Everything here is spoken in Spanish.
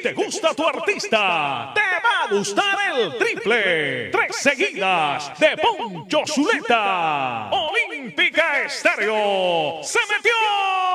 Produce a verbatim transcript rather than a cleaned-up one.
te gusta tu artista, te va a gustar el triple. Tres seguidas de Poncho Zuleta. Olímpica Estéreo se metió